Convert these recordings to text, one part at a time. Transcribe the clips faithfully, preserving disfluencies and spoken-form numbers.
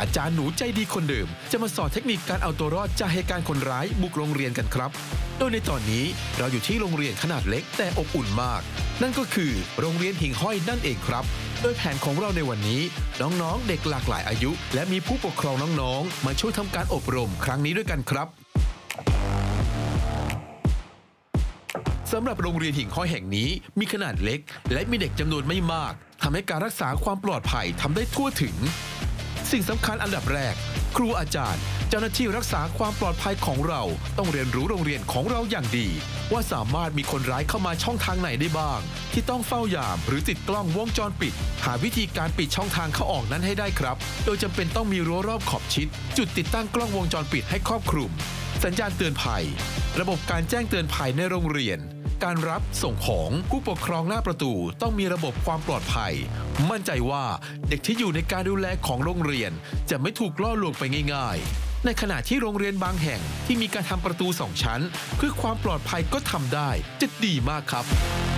อาจารย์หนูใจดีคนเดิมจะมาสอนเทคนิคการเอาตัวรอดจากเหตุการณ์คนร้ายบุกโรงเรียนกันครับโดยในตอนนี้เราอยู่ที่โรงเรียนขนาดเล็กแต่อบอุ่นมากนั่นก็คือโรงเรียนหิ่งห้อยนั่นเองครับโดยแผนของเราในวันนี้น้องๆเด็กหลากหลายอายุและมีผู้ปกครองน้องๆมาช่วยทำการอบรมครั้งนี้ด้วยกันครับสำหรับโรงเรียนหิ่งห้อยแห่งนี้มีขนาดเล็กและมีเด็กจำนวนไม่มากทำให้การรักษาความปลอดภัยทำได้ทั่วถึงสิ่งสำคัญอันดับแรกครูอาจารย์เจ้าหน้าที่รักษาความปลอดภัยของเราต้องเรียนรู้โรงเรียนของเราอย่างดีว่าสามารถมีคนร้ายเข้ามาช่องทางไหนได้บ้างที่ต้องเฝ้ายามหรือติดกล้องวงจรปิดหาวิธีการปิดช่องทางเข้าออกนั้นให้ได้ครับโดยจำเป็นต้องมีรั้วรอบขอบชิดจุดติดตั้งกล้องวงจรปิดให้ครอบคลุมสัญญาณเตือนภัยระบบการแจ้งเตือนภัยในโรงเรียนการรับส่งของผู้ปกครองหน้าประตูต้องมีระบบความปลอดภัยมั่นใจว่าเด็กที่อยู่ในการดูแลของโรงเรียนจะไม่ถูกล่อลวงไปง่ายๆในขณะที่โรงเรียนบางแห่งที่มีการทำประตูสองชั้นเพื่อความปลอดภัยก็ทำได้จะดีมากครับ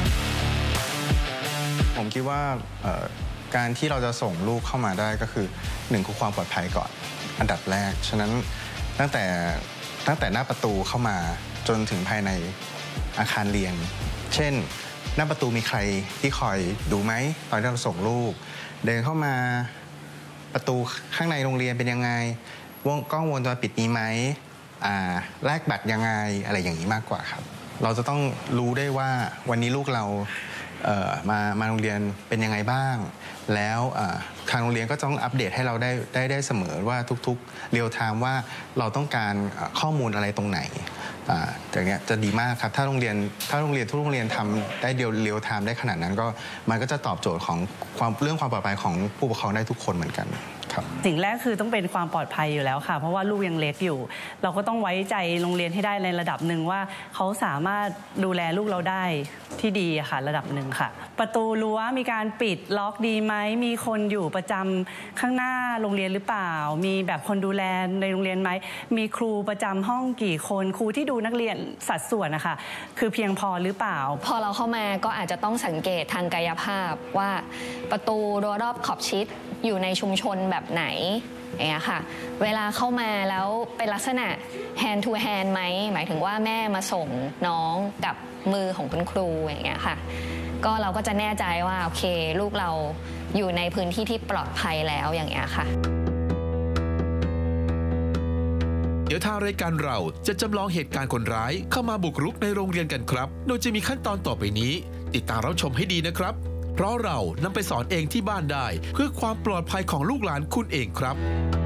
ผมคิดว่าการที่เราจะส่งลูกเข้ามาได้ก็คือหนึ่งคือความปลอดภัยก่อนอันดับแรกฉะนั้นตั้งแต่ตั้งแต่หน้าประตูเข้ามาจนถึงภายในอาคารเรียนเช่นหน้าประตูมีใครที่คอยดูไหมตอนที่เราส่งลูกเดินเข้ามาประตูข้างในโรงเรียนเป็นยังไงวงกล้องวงจรปิดมีไหมแลกบัตรยังไงอะไรอย่างนี้มากกว่าครับเราจะต้องรู้ได้ว่าวันนี้ลูกเราเอ่อมามาโรงเรียนเป็นยังไงบ้างแล้วทางโรงเรียนก็ต้องอัปเดตให้เราได้ได้ได้เสมอว่าทุกๆเรียลไทม์ว่าเราต้องการข้อมูลอะไรตรงไหนอย่างนี้จะดีมากครับถ้าโรงเรียนถ้าโรงเรียนทุกโรงเรียนทำได้เดียวเรียลไทม์ได้ขนาดนั้นก็มันก็จะตอบโจทย์ของความเรื่องความปลอดภัยของผู้ปกครองได้ทุกคนเหมือนกันสิ่งแรกคือต้องเป็นความปลอดภัยอยู่แล้วค่ะเพราะว่าลูกยังเล็กอยู่เราก็ต้องไว้ใจโรงเรียนให้ได้ในระดับหนึ่งว่าเขาสามารถดูแลลูกเราได้ที่ดีค่ะระดับหนึ่งค่ะประตูรั้วมีการปิดล็อกดีไหมมีคนอยู่ประจำข้างหน้าโรงเรียนหรือเปล่ามีแบบคนดูแลในโรงเรียนไหมมีครูประจำห้องกี่คนครูที่ดูนักเรียนสัดส่วนนะคะคือเพียงพอหรือเปล่าพอเราเข้ามาก็อาจจะต้องสังเกตทางกายภาพว่าประตูรั้วรอบขอบชิดอยู่ในชุมชนแบบไหนอย่างเงี้ยค่ะเวลาเข้ามาแล้วเป็นลักษณะ hand to hand ไหมหมายถึงว่าแม่มาส่งน้องกับมือของคุณครูอย่างเงี้ยค่ะก็เราก็จะแน่ใจว่าโอเคลูกเราอยู่ในพื้นที่ที่ปลอดภัยแล้วอย่างเงี้ยค่ะเดี๋ยวทางรายการเราจะจำลองเหตุการณ์คนร้ายเข้ามาบุกรุกในโรงเรียนกันครับโดยจะมีขั้นตอนต่อไปนี้ติดตามรับชมให้ดีนะครับเพราะเรานำไปสอนเองที่บ้านได้เพื่อความปลอดภัยของลูกหลานคุณเองครับ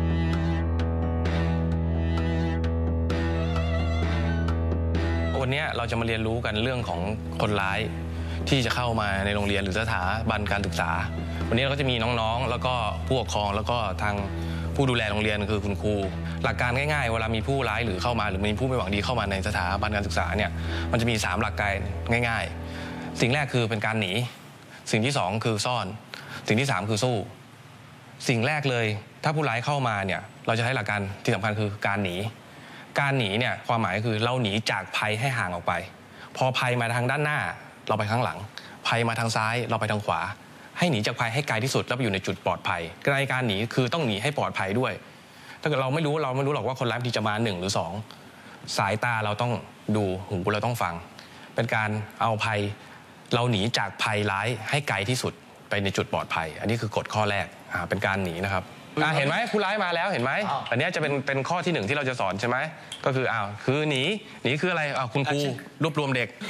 วันนี้เราจะมาเรียนรู้กันเรื่องของคนร้ายที่จะเข้ามาในโรงเรียนหรือสถาบันการศึกษาวันนี้เราก็จะมีน้องๆแล้วก็ผู้ปกครองแล้วก็ทางผู้ดูแลโรงเรียนคือคุณครูหลักการง่ายๆเวลามีผู้ร้ายหรือเข้ามาหรือมีผู้ไม่หวังดีเข้ามาในสถาบันการศึกษาเนี่ยมันจะมีสามหลักการง่ายๆสิ่งแรกคือเป็นการหนีสิ่งที่สองคือซ่อนสิ่งที่สามคือสู้สิ่งแรกเลยถ้าผู้ร้ายเข้ามาเนี่ยเราจะใช้หลักการที่สำคัญคือการหนีการหนีเนี่ยความหมายคือเราหนีจากภัยให้ห่างออกไปพอภัยมาทางด้านหน้าเราไปข้างหลังภัยมาทางซ้ายเราไปทางขวาให้หนีจากภัยให้ไกลที่สุดแล้วไปอยู่ในจุดปลอดภัยในการหนีคือต้องหนีให้ปลอดภัยด้วยถ้าเกิดเราไม่รู้เราไม่รู้หรอกว่าคนร้ายที่จะมาหนึ่งหรือสองสายตาเราต้องดูหูเราต้องฟังเป็นการเอาภัยเราหนีจากภัยร้ายให้ไกลที่สุดไปในจุดปลอดภัยอันนี้คือกฎข้อแรกเป็นการหนีนะครับเห็นไหมผู้ร้ายมาแล้วเห็นไหมอันนี้จะเป็นเป็นข้อที่หนึ่งที่เราจะสอนใช่ไหมก็คืออ้าวคือหนีหนีคืออะไรอ้าวคุณครูรวบรวมเด็ก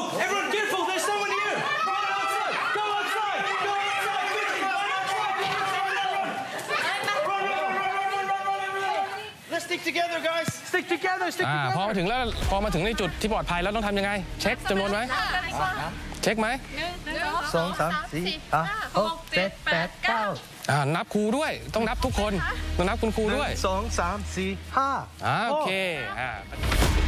Stick together, guys. Stick together. Stick together. พอมาถึงแล้วพอมาถึงในจุดที่ปลอดภัยแล้วต้องทำยังไงเช็คจำนวนไหมเช็คไหมสองสามสี่ห้าหกเจ็ดแปดเก้านับครูด้วยต้องนับทุกคนต้องนับคุณครูด้วยสองสามสี่ห้าโอเค